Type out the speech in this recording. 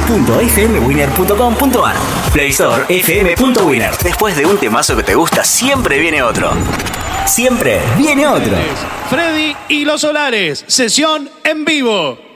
www.fmwinner.com.ar. Play Store fm.winner. Después de un temazo que te gusta, siempre viene otro. Siempre viene otro. Freddy y los Solares, sesión en vivo.